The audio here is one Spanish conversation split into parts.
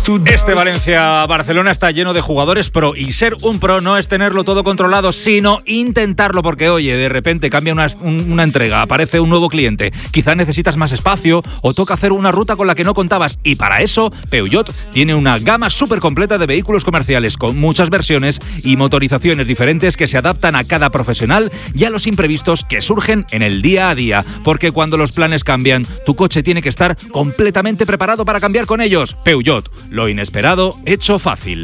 Este Valencia-Barcelona está lleno de jugadores pro y ser un pro no es tenerlo todo controlado, sino intentarlo, porque oye, de repente cambia una entrega, aparece un nuevo cliente, quizá necesitas más espacio o toca hacer una ruta con la que no contabas, y para eso Peugeot tiene una gama súper completa de vehículos comerciales con muchas versiones y motorizaciones diferentes que se adaptan a cada profesional y a los imprevistos que surgen en el día a día, porque cuando los planes cambian, tu coche tiene que estar completamente preparado para cambiar con ellos. Peugeot, lo inesperado hecho fácil.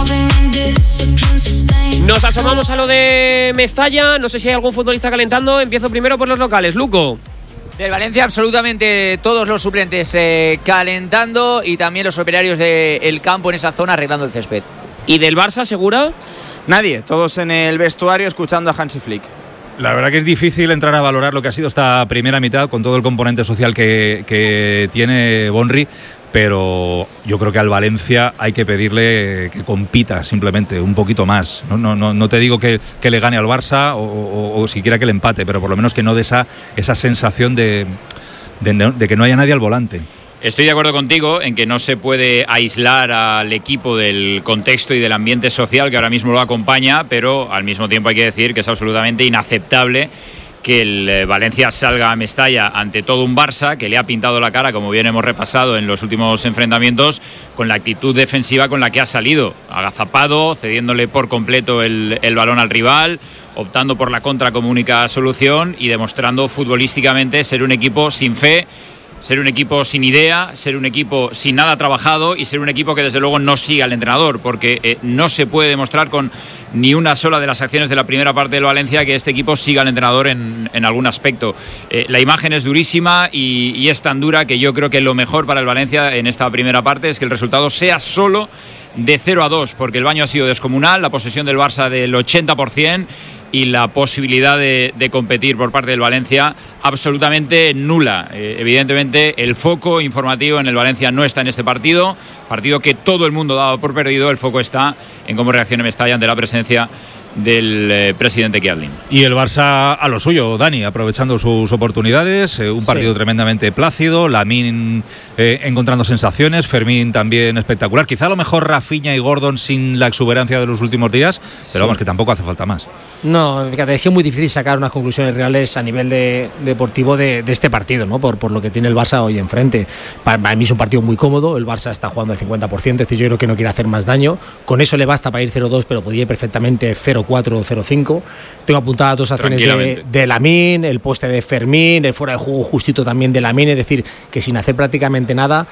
Nos asomamos a lo de Mestalla. No sé si hay algún futbolista calentando. Empiezo primero por los locales. Luco. Del Valencia absolutamente todos los suplentes calentando, y también los operarios del campo en esa zona arreglando el césped. ¿Y del Barça, segura? Nadie, todos en el vestuario escuchando a Hansi Flick. La verdad que es difícil entrar a valorar lo que ha sido esta primera mitad con todo el componente social que tiene Bonri, pero yo creo que al Valencia hay que pedirle que compita simplemente un poquito más. No te digo que le gane al Barça o siquiera que le empate, pero por lo menos que no dé esa sensación de que no haya nadie al volante. Estoy de acuerdo contigo en que no se puede aislar al equipo del contexto y del ambiente social que ahora mismo lo acompaña, pero al mismo tiempo hay que decir que es absolutamente inaceptable que el Valencia salga a Mestalla ante todo un Barça que le ha pintado la cara, como bien hemos repasado en los últimos enfrentamientos, con la actitud defensiva con la que ha salido, agazapado, cediéndole por completo el balón al rival, optando por la contra como única solución y demostrando futbolísticamente ser un equipo sin fe, ser un equipo sin idea, ser un equipo sin nada trabajado y ser un equipo que desde luego no sigue al entrenador, porque no se puede demostrar con ni una sola de las acciones de la primera parte del Valencia que este equipo siga al entrenador en algún aspecto. La imagen es durísima y es tan dura que yo creo que lo mejor para el Valencia en esta primera parte es que el resultado sea solo de 0-2, porque el baño ha sido descomunal, la posesión del Barça del 80% y la posibilidad de competir por parte del Valencia absolutamente nula. Evidentemente el foco informativo en el Valencia no está en este partido que todo el mundo daba por perdido. El foco está en cómo reaccione Mestalla ante la presencia del presidente Chiellini. Y el Barça a lo suyo, Dani, aprovechando sus oportunidades, un partido tremendamente plácido, Lamine encontrando sensaciones, Fermín también espectacular, quizá a lo mejor Rafinha y Gordon sin la exuberancia de los últimos días, pero vamos, que tampoco hace falta más. No, fíjate, es que es muy difícil sacar unas conclusiones reales a nivel deportivo de este partido, ¿no? Por lo que tiene el Barça hoy enfrente. Para mí es un partido muy cómodo, el Barça está jugando al 50%, es decir, yo creo que no quiere hacer más daño, con eso le basta para ir 0-2, pero podría ir perfectamente 0-4 o 0-5. Tengo apuntadas dos acciones de Lamine, el poste de Fermín, el fuera de juego justito también de Lamine, es decir, que sin hacer prácticamente nada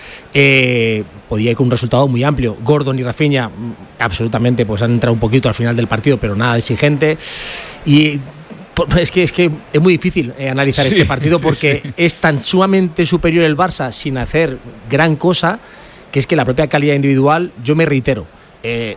podía ir con un resultado muy amplio. Gordon y Rafinha absolutamente pues han entrado un poquito al final del partido, pero nada exigente. Y es que es muy difícil analizar este partido porque es tan sumamente superior el Barça sin hacer gran cosa, que es que la propia calidad individual, yo me reitero,